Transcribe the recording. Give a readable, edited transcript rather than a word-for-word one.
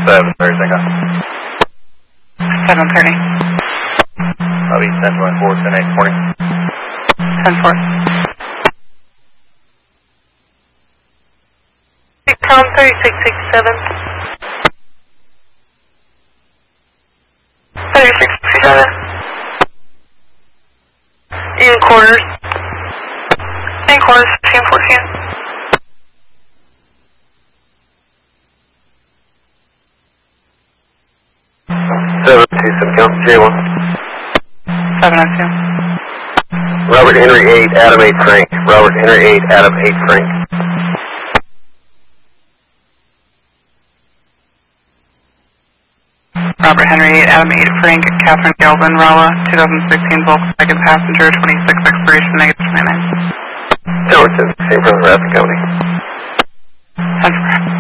7:30, take off. 7:30. I'll be Central and 4, 10-8, morning. 10-4. Tom 3667. 3667. In quarters. In quarters, 1514. Count J1. 702. Robert Henry 8, Adam 8, Frank. Robert Henry 8, Adam 8, Frank. Robert Henry 8, Adam 8, Frank, Catherine Galvin, Rala, 2016 Volkswagen passenger, 26 expiration, -29. Tower 10, same from the Rapid County. 10-4.